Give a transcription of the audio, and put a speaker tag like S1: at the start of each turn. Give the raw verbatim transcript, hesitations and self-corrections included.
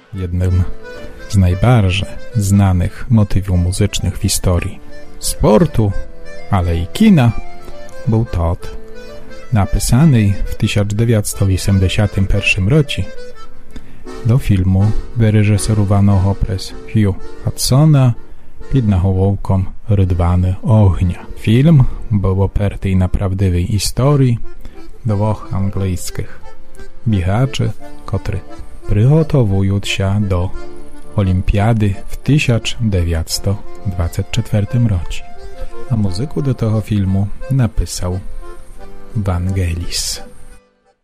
S1: Jednym z najbardziej znanych motywów muzycznych w historii sportu, ale i kina był Todd, napisany w tysiąc dziewięćset osiemdziesiątym pierwszym roku do filmu wyreżyserowanego przez Hugh Hudsona pod nawołką Rydwany ognia. Film był oparty na prawdziwej historii dwóch angielskich biegaczy, którzy przygotowują się do Olimpiady w tysiąc dziewięćset dwudziestym czwartym roku. A muzyku do tego filmu napisał Vangelis.